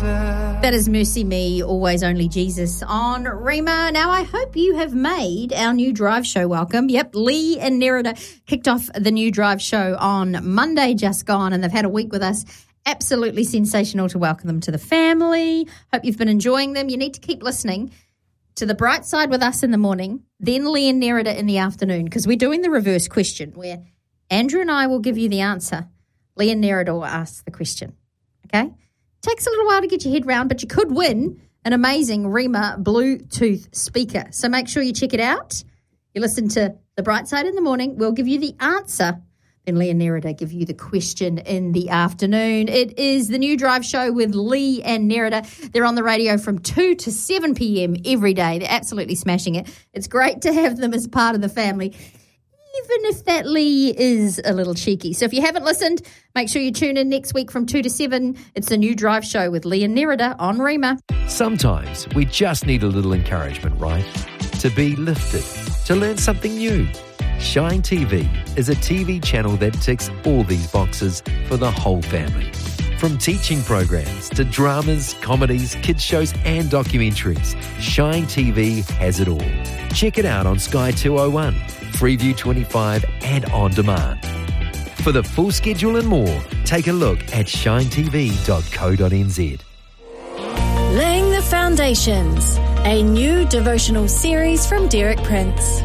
That is Mercy Me, Always Only Jesus on Rima. Now, I hope you have made our new drive show welcome. Yep, Lee and Nerida kicked off the new drive show on Monday just gone, and they've had a week with us. Absolutely sensational to welcome them to the family. Hope you've been enjoying them. You need to keep listening to The Bright Side with us in the morning, then Lee and Nerida in the afternoon, because we're doing the reverse question where Andrew and I will give you the answer. Lee and Nerida will ask the question, okay? Takes a little while to get your head round, but you could win an amazing Rima Bluetooth speaker. So make sure you check it out. You listen to The Bright Side in the morning. We'll give you the answer. Then Lee and Nerida give you the question in the afternoon. It is the new drive show with Lee and Nerida. They're on the radio from 2 to 7 p.m. every day. They're absolutely smashing it. It's great to have them as part of the family, even if that Lee is a little cheeky. So if you haven't listened, make sure you tune in next week from 2 to 7. It's the new drive show with Lee and Nerida on Rima. Sometimes we just need a little encouragement, right? To be lifted, to learn something new. Shine TV is a TV channel that ticks all these boxes for the whole family. From teaching programs to dramas, comedies, kids shows and documentaries, Shine TV has it all. Check it out on Sky 201, Freeview 25 and on demand. For the full schedule and more, take a look at shinetv.co.nz. Laying the Foundations, a new devotional series from Derek Prince.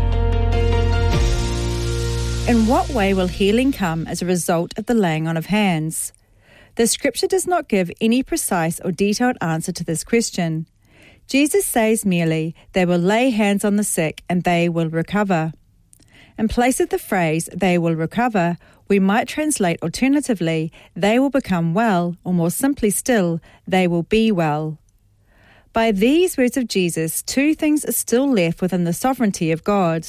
In what way will healing come as a result of the laying on of hands? The scripture does not give any precise or detailed answer to this question. Jesus says merely, they will lay hands on the sick and they will recover. In place of the phrase, they will recover, we might translate alternatively, they will become well, or more simply still, they will be well. By these words of Jesus, two things are still left within the sovereignty of God.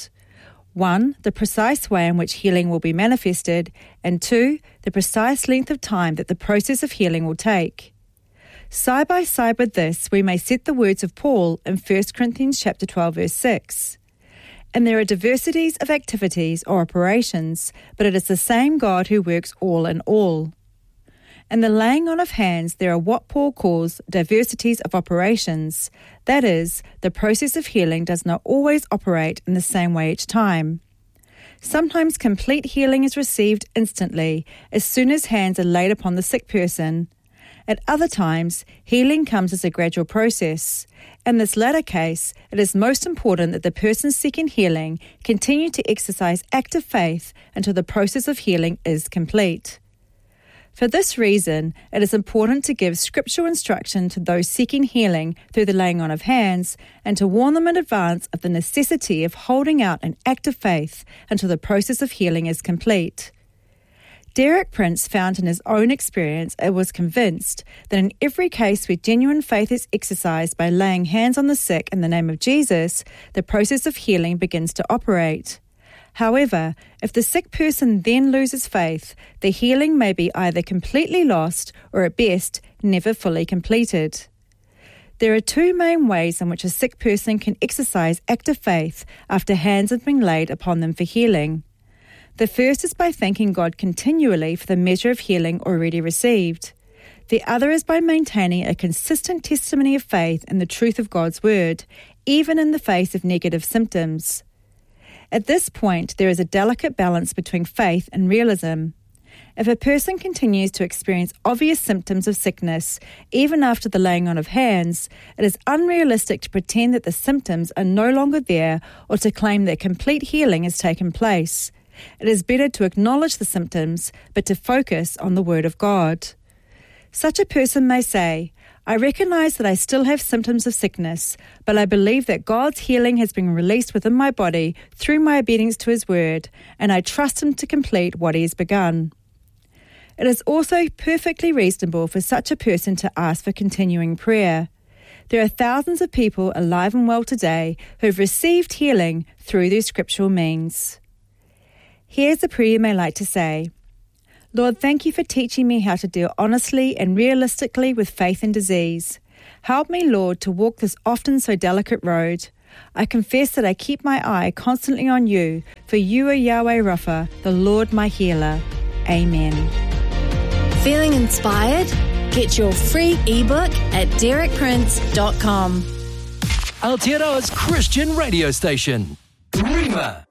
1, the precise way in which healing will be manifested, and 2, the precise length of time that the process of healing will take. Side by side with this, we may set the words of Paul in 1 Corinthians chapter 12, verse 6. And there are diversities of activities or operations, but it is the same God who works all in all. In the laying on of hands, there are what Paul calls diversities of operations. That is, the process of healing does not always operate in the same way each time. Sometimes complete healing is received instantly, as soon as hands are laid upon the sick person. At other times, healing comes as a gradual process. In this latter case, it is most important that the person seeking healing continue to exercise active faith until the process of healing is complete. For this reason, it is important to give scriptural instruction to those seeking healing through the laying on of hands and to warn them in advance of the necessity of holding out an active faith until the process of healing is complete. Derek Prince found in his own experience and was convinced that in every case where genuine faith is exercised by laying hands on the sick in the name of Jesus, the process of healing begins to operate. However, if the sick person then loses faith, the healing may be either completely lost or at best never fully completed. There are two main ways in which a sick person can exercise active faith after hands have been laid upon them for healing. The first is by thanking God continually for the measure of healing already received. The other is by maintaining a consistent testimony of faith in the truth of God's word, even in the face of negative symptoms. At this point, there is a delicate balance between faith and realism. If a person continues to experience obvious symptoms of sickness, even after the laying on of hands, it is unrealistic to pretend that the symptoms are no longer there or to claim that complete healing has taken place. It is better to acknowledge the symptoms, but to focus on the Word of God. Such a person may say, I recognize that I still have symptoms of sickness, but I believe that God's healing has been released within my body through my obedience to His word, and I trust Him to complete what He has begun. It is also perfectly reasonable for such a person to ask for continuing prayer. There are thousands of people alive and well today who have received healing through these scriptural means. Here's a prayer you may like to say. Lord, thank you for teaching me how to deal honestly and realistically with faith and disease. Help me, Lord, to walk this often so delicate road. I confess that I keep my eye constantly on you, for you are Yahweh Rapha, the Lord my healer. Amen. Feeling inspired? Get your free ebook at derekprince.com. Aotearoa's Christian radio station. Rima.